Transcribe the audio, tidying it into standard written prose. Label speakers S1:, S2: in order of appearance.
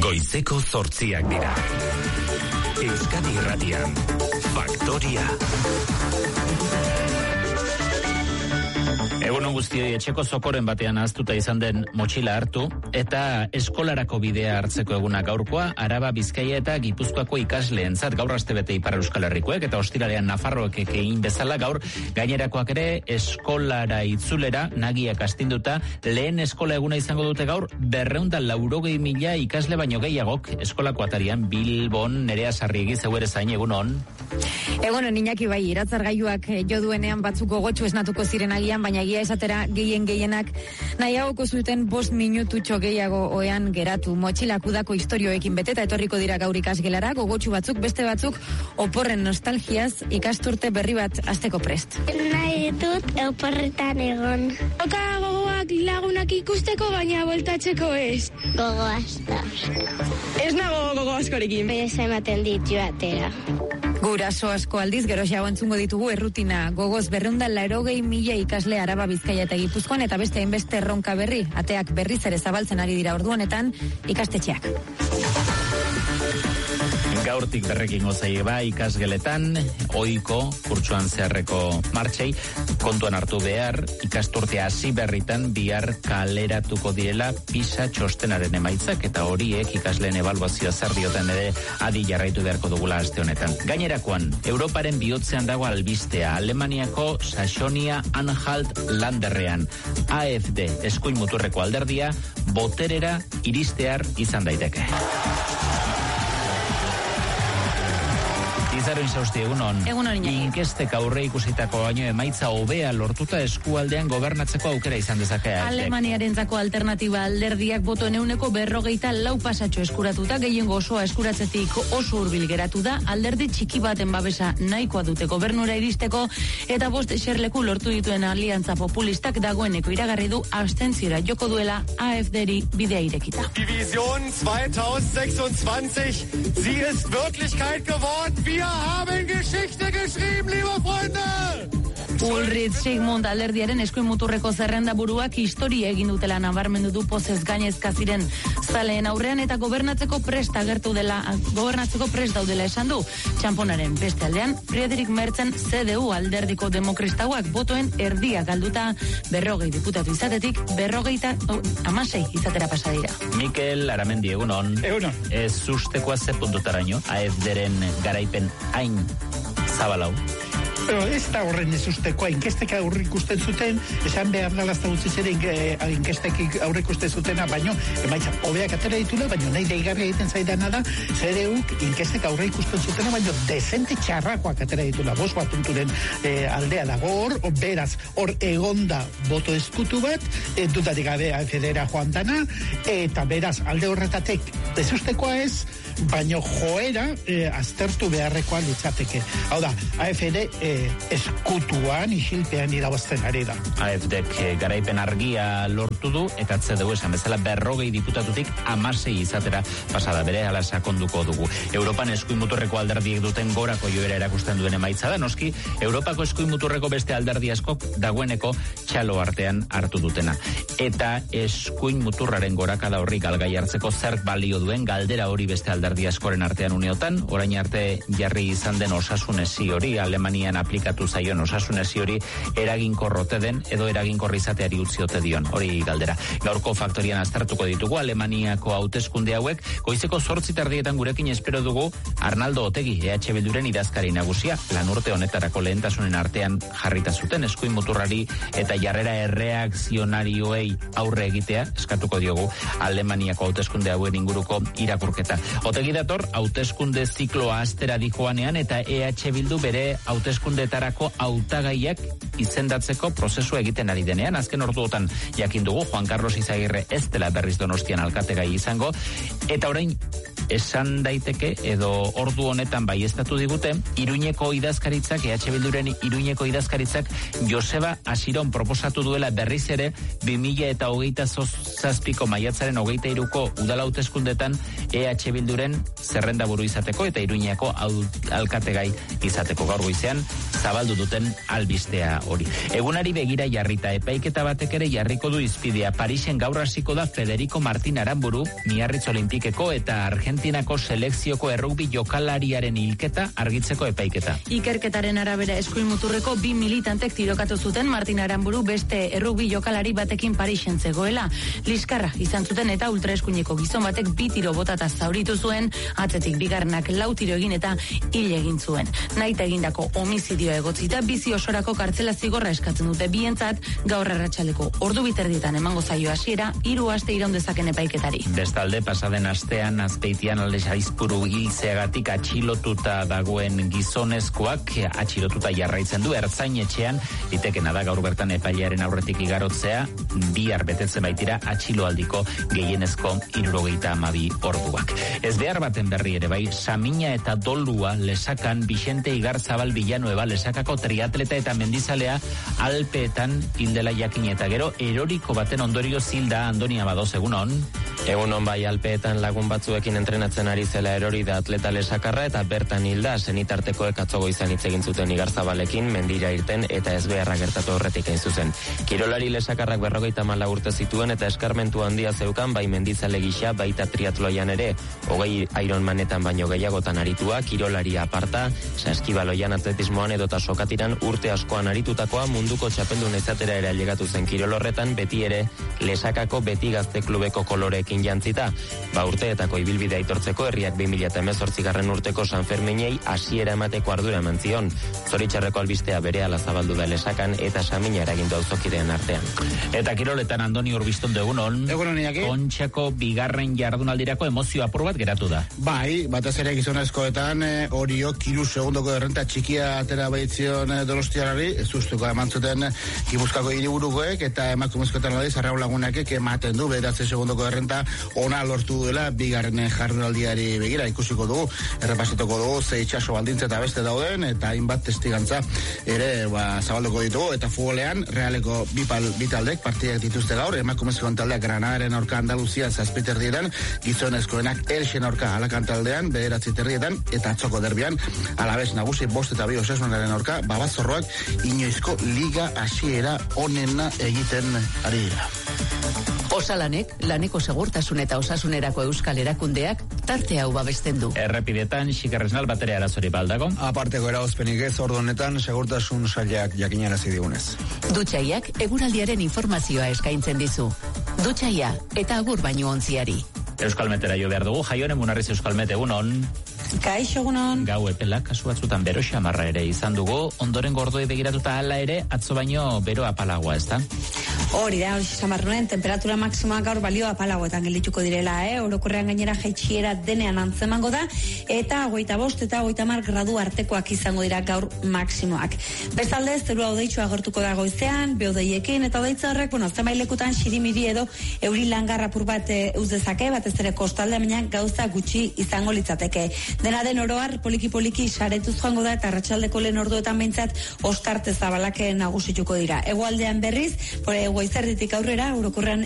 S1: Goizeko 8 dira. Euskadi Irratian, Faktoria. Egunon guztioi, etxeko zokoren batean ahaztuta izan den motxila hartu eta eskolarako bidea hartzeko eguna gaurkoa, Araba, Bizkaia eta Gipuzkoako ikasleentzat gaur astebete Ipar Euskal Herrikoek eta ostiralean Nafarroek egin bezala gaur gainerakoak ere eskolara itzulera nagiak astinduta lehen eskola eguna izango dute gaur 280.000 ikasle baino gehiagok eskolako atarian Bilbon. Nerea Sarriegi, zeuere zain, egunon.
S2: Egunon, Iñaki, bai, iratzargailuak jo duenean batzuk gogotsu esnatuko ziren agian, baina egia esatera gehienak nahiagoko zuten 5 minututxo gehiago oean geratu. Motxilak udako istorioekin beteta etorriko dira gaur ikasgelara, gogotsu batzuk, beste batzuk oporren nostalgiaz ikasturte berri bat hasteko prest.
S3: Nahi dut oporretan egon.
S4: Oka gogoak lagunak ikusteko, baina voltatzeko ez.
S3: Gogo asko.
S4: Ez nago gogo askorekin.
S3: Bez ematen dit joatera.
S2: Guraso asko aldiz, geroxeago entzungo ditugu errutina. Gogoz 280.000 ikasle Araba, Bizkaia eta Gipuzkoan eta beste hainbeste erronka berri. Ateak berriz ere zabaltzen ari dira ordu honetan ikastetxeak.
S1: Gaurtik berrekin gozaie ikasgeletan, ohiko kurtsuan zeharreko martxei, kontuan hartu behar, ikasturtea hasi berritan bihar kaleratuko direla PISA txostenaren emaitzak, eta horiek ikasleen ebaluazioa zer dioten ere adi jarraitu beharko dugula aste honetan. Gainerakoan, Europaren bihotzean dago albistea, Alemaniako Saxonia-Anhalt landerrean. AfD, eskuin muturreko alderdia, boterera iristear izan daiteke. Izaro Insausti, egunon.
S2: Egunon, Iñaki.
S1: Inkestek aurre ikusitako baino emaitza hobea lortuta eskualdean gobernatzeko aukera izan dezake.
S2: Alemaniarentzako alternatiba alderdiak botoen 44 pasatxo eskuratuta, gehiengo osoa eskuratzetik oso hurbil geratu da, alderdi txiki baten babesa nahikoa dute gobernura iristeko, eta 5 eserleku lortu dituen aliantza populistak dagoeneko iragarri du abstentziora joko duela AfD-ri bidea irekita.
S5: Die Vision 2026, sie ist Wirklichkeit geworden. Wir haben Geschichte geschrieben, liebe Freunde!
S2: Ulrich Sigmund alderdiaren eskuin muturreko zerrenda buruak historia egin dutela nabarmendu du pozez gainezka ziren zaleen aurrean eta gobernatzeko prest daudela esan du. Txamponaren beste aldean, Friedrich Merzen CDU alderdiko demokrastauak botoen erdia galduta 40 diputatu izatetik 56 izatera pasa dira.
S1: Mikel Aramendi, egunon.
S6: Egunon.
S1: Ez ustekoa ze puntutaraino, AfD-ren garaipen hain zabalau.
S6: Ez da horren ez ustekoa, inkestek aurre ikusten zuten, esan behar galazta gutziz ere inkestek aurre ikusten zutena, baino, emaitza, hobeak atera ditula, baino nahi deigarria egiten zaidana da, zereuk inkestek aurre ikusten zutena, baino dezente txarrakoak atera ditula, 5 batunturen aldea dago hor, beraz, hor egonda boto eskutu bat, dutarik gabe AfD-era joan dana, eta beraz, alde horretatek, ez ustekoa ez, baino joera aztertu beharrekoa litzateke. Hau da, AfD eskutuan, isilpean irabazten ari da.
S1: AfDek garaipen argia lortu du, eta CDU esan bezala 40 diputatutik 16 izatera pasada bere, ala sakonduko dugu. Europan eskuin muturreko alderdiek duten gorako joera erakusten duen emaitza da, noski, Europako eskuin muturreko beste alderdi askok dagoeneko txalo artean hartu dutena. Eta eskuin muturraren gorakada horri galgai hartzeko zerk balio duen galdera hori beste alderdi askoren artean uneotan, orain arte jarri izan den osasunesi hori, Alemanian aplikatu zaion osasunesi hori eraginkorrote den edo eraginkorri izateari utziote dion, hori galdera. Gaurko faktorian aztertuko ditugu Alemaniako hauteskunde hauek, goizeko 8:00 gurekin espero dugu Arnaldo Otegi, EH Bilduren idazkari nagusia, lan urte honetarako lehentasunen artean jarrita zuten eskuin muturrari eta jarrera erreakzionarioei aurre egitea eskatuko diogu Alemaniako hauteskunde hauen inguruko irakurketa. Otegi dator hauteskunde zikloa astera dijoanean eta EH Bildu bere hauteskundeetarako hautagaiak izendatzeko prozesua egiten ari denean. Azken orduotan jakin dugu Juan Carlos Izagirre ez dela berriz Donostian alkategai izango, eta orain esan daiteke edo ordu honetan baieztatu digute Iruñeko idazkaritzak, EH Bilduren Iruñeko idazkaritzak Joseba Asiron proposatu duela berriz ere 2027ko maiatzaren 23ko udal hauteskundetan EH Bilduren zerrendaburu izateko eta Iruñeko alkategai izateko. Gaur goizean zabaldu duten albistea hori. Egunari begira jarrita epaiketa batek ere jarriko du izpidea. Parisen gaur hasiko da Federico Martin Aranburu, Miarritz Olimpikeko eta Argentinako selekzioko errugbi jokalariaren hilketa argitzeko epaiketa.
S2: Ikerketaren arabera eskuin muturreko 2 militantek tirokatu zuten Martin Aranburu beste errugbi jokalari batekin Parisen zegoela. Liskarra izan zuten eta ultraeskuineko gizon batek 2 tiro botata zauritu zuen, atzetik bigarrenak 4 tiro egin eta hil egin zuen. Nahita egindako homizidioa egotzita bizi osorako kartzela zigorra eskatzen dute bientzat, gaur arratsaldeko ordu biterdietan emango zaio hasiera 3 aste iraun dezaken epaiketari.
S1: Bestalde, pasaden astean Azpeitian Ales Aizpuru hiltzeagatik atxilotuta dagoen gizonezkoak atxilotuta jarraitzen du ertzainetxean, litekena da gaur bertan epailearen aurretik igarotzea, bihar betetzen baitira atxiloaldiko gehienezko 72 orduak. Ez behar baten berri ere bai, Samina eta Dolua lesakan Vicente Igarzabal Villanueva lesakako triatleta eta mendizalea Alpeetan hildela jakin eta gero eroriko baten ondorio zilda. Andoni Abadoz, egunon.
S7: Egunon, bai, Alpeetan lagun batzuekin entrenatzen ari zela erori da atleta lesakarra eta bertan hilda. Senitartekoek atzogo izan hitz egin zuten Igarzabalekin mendira irten eta ez beharra gertatu horretik hain zuzen. Kirolari lesakarrak 54 urte zituen eta eskarmentu handia zeukan, bai mendizale gisa, baita triatloian ere, 20 Ironmanetan baino gehiagotan aritua, kirolari aparta, saskibaloian, atletismoan edota sokatiran urte askoan aritutakoa, munduko txapeldun izatera ere ailegatu zen kirol horretan, beti ere lesakako beti gazte klubeko koloreekin jantzita. Urteetako ibilbidea aitortzeko herriak 2018 urteko San Ferminei hasiera emateko ardura eman zion. Zoritxarreko albistea berehala zabaldu da lesakan eta Samina eragindu auzokideen artean.
S1: Eta kiroletan Andoni Urbiztondo, egunon.
S8: Egunon, Iñaki.
S1: Kontxako bigarren jardunaldirako emozio apur bat geratu da.
S8: Bai, batez ere gizonezkoetan Oriok 3 segundoko errenta txikia atera baitzion Donostiarrari, ez ustuko eman zuten Gipuzkoako hiriburukoek eta emakumezkoetan aldiz Arraun Lagunakek ematen du 9 segundoko errenta ona lortu duela bigarren jardunaldiari begira. Ikusiko dugu, errepasituko dugu ze itxaso baldintza eta beste dauden eta hainbat testigantza ere zabalduko ditugu. Eta futbolean Realeko bi taldek partidak dituzte gaur, emakumezkoen taldeak Granadaren aurka Andaluzia 7:30, gizonezkoenak Elxen aurka Alakan taldean 9:30 eta atzoko derbian Alabes nagusi 5-2 Osasunaren aurka Babazorroak inoizko liga hasiera onena egiten ari dira.
S9: Osalanek, laneko segurtasun eta osasunerako euskal erakundeak tarte hau babesten du.
S1: Errepidetan xikarresnal bateria arazori baldago.
S10: Aparteko erauzpenik ez, ordu honetan segurtasun sailak jakinarazi digunez.
S9: Dutxaiak eguraldiaren informazioa eskaintzen dizu. Dutxaia eta agur baino ontziari.
S1: Euskalmetera jo behar dugu, Jaionen Munarriz Euskalmet, egunon.
S11: Kaixo, egunon.
S1: Gau epela, kasu batzutan bero xamarra ere izan dugu, ondoren gordoi begiratuta hala ere, atzo baino bero apalagoa, ez da?
S11: Hori da, hori xamarruen, temperatura maksimoa gaur balio apalagoetan gelituko direla, orokorrean gainera jaitsiera denean antzemango da, eta 25 eta 30 gradu artekoak izango dira gaur maksimoak. Bestalde, zerua hodeitsua agertuko da goizean, behodeiekin, eta hodeitza horrek, zenbait lekutan xirimiri edo euri langar apur bat euz dezake, batez ere kostalde, baina gauza gutxi izango litzateke. Dena den oroar, poliki saretuz joango da, eta arratsaldeko lehen orduetan behintzat ostarte zabalak nagusituko dira. Hegoaldean berriz, goizerditik aurrera, orokorrean